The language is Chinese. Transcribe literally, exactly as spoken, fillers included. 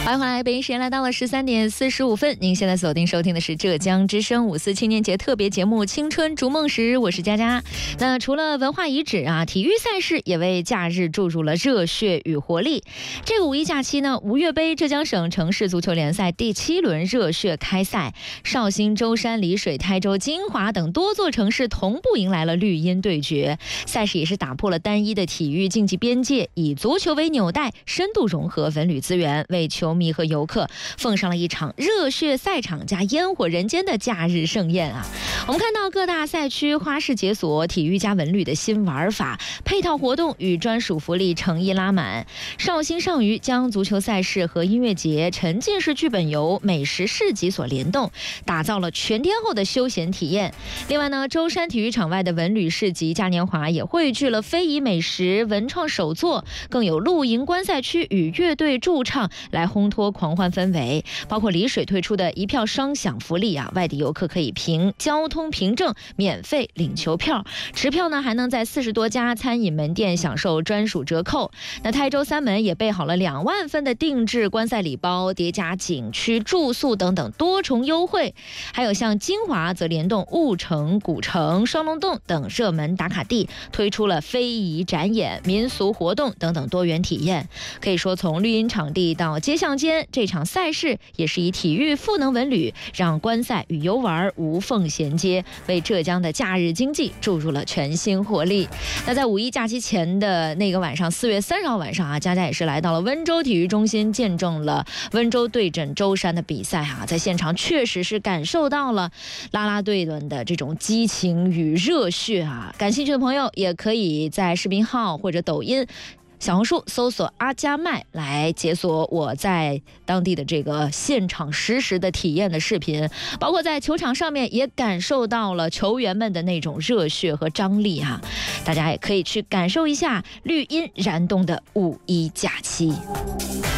欢迎回来，北京时间来到了十三点四十五分。您现在锁定收听的是浙江之声五四青年节特别节目《青春逐梦时》，我是佳佳。那除了文化遗址啊，体育赛事也为假日注入了热血与活力。这个五一假期呢，吴越杯浙江省城市足球联赛第七轮热血开赛，绍兴、舟山、丽水、台州、金华等多座城市同步迎来了绿茵对决。赛事也是打破了单一的体育竞技边界，以足球为纽带，深度融合文旅资源，为球迷和游客奉上了一场热血赛场加烟火人间的假日盛宴啊！我们看到各大赛区花式解锁、体育加文旅的新玩法，配套活动与专属福利诚意拉满。绍兴上虞将足球赛事和音乐节、沉浸式剧本游、美食市集所联动，打造了全天候的休闲体验。另外呢，舟山体育场外的文旅市集嘉年华也汇聚了非遗美食、文创手作，更有露营观赛区与乐队驻唱来烘托狂欢氛围。包括丽水推出的一票双享福利啊，外地游客可以凭交通凭证免费领球票，持票呢还能在四十多家餐饮门店享受专属折扣。那台州三门也备好了两万份的定制观赛礼包，叠加景区住宿等等多重优惠。还有像金华则联动雾城、古城、双龙洞等热门打卡地，推出了非遗展演、民俗活动等等多元体验。可以说，从绿茵场地到街巷间，这场赛事也是以体育赋能文旅，让观赛与游玩无缝衔接，为浙江的假日经济注入了全新活力。那在五一假期前的那个晚上，四月三十号晚上啊，佳佳也是来到了温州体育中心，见证了温州对阵舟山的比赛啊，在现场确实是感受到了啦啦队们的这种激情与热血啊！感兴趣的朋友也可以在视频号或者抖音、小红书搜索阿加麦来解锁我在当地的这个现场实时的体验的视频，包括在球场上面也感受到了球员们的那种热血和张力啊！大家也可以去感受一下绿茵燃动的五一假期。